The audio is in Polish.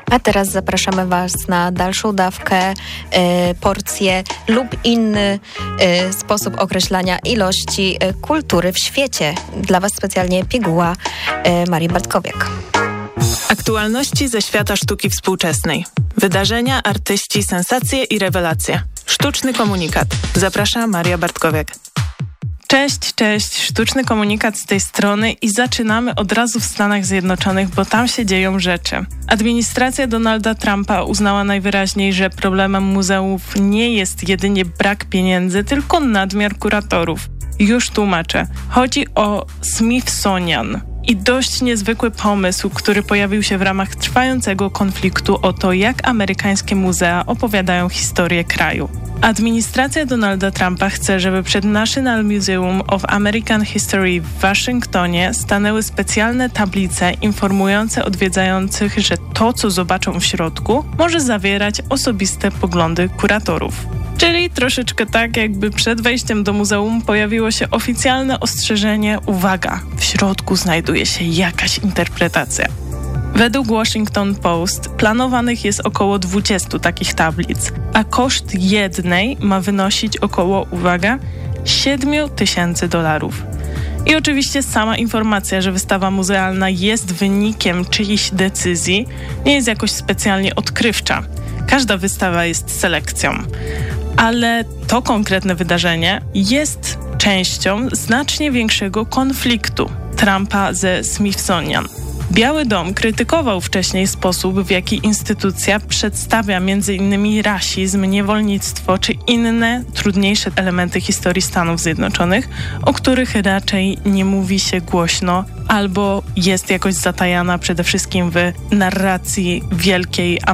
A teraz zapraszamy Was na dalszą dawkę, porcję lub inny sposób określania ilości kultury w świecie. Dla Was specjalnie piguła Marii Bartkowiak. Aktualności ze świata sztuki współczesnej. Wydarzenia, artyści, sensacje i rewelacje. Sztuczny komunikat. Zaprasza Maria Bartkowiak. Cześć, Sztuczny Komunikat z tej strony i zaczynamy od razu w Stanach Zjednoczonych, bo tam się dzieją rzeczy. Administracja Donalda Trumpa uznała najwyraźniej, że problemem muzeów nie jest jedynie brak pieniędzy, tylko nadmiar kuratorów. Już tłumaczę. Chodzi o Smithsonian i dość niezwykły pomysł, który pojawił się w ramach trwającego konfliktu o to, jak amerykańskie muzea opowiadają historię kraju. Administracja Donalda Trumpa chce, żeby przed National Museum of American History w Waszyngtonie stanęły specjalne tablice informujące odwiedzających, że to, co zobaczą w środku, może zawierać osobiste poglądy kuratorów. Czyli troszeczkę tak, jakby przed wejściem do muzeum pojawiło się oficjalne ostrzeżenie: uwaga, w środku znajduje się jakaś interpretacja. Według Washington Post planowanych jest około 20 takich tablic, a koszt jednej ma wynosić około, uwaga, $7,000. I oczywiście sama informacja, że wystawa muzealna jest wynikiem czyichś decyzji, nie jest jakoś specjalnie odkrywcza. Każda wystawa jest selekcją. Ale to konkretne wydarzenie jest częścią znacznie większego konfliktu Trumpa ze Smithsonian. Biały Dom krytykował wcześniej sposób, w jaki instytucja przedstawia m.in. rasizm, niewolnictwo czy inne trudniejsze elementy historii Stanów Zjednoczonych, o których raczej nie mówi się głośno albo jest jakoś zatajana przede wszystkim w narracji wielkiej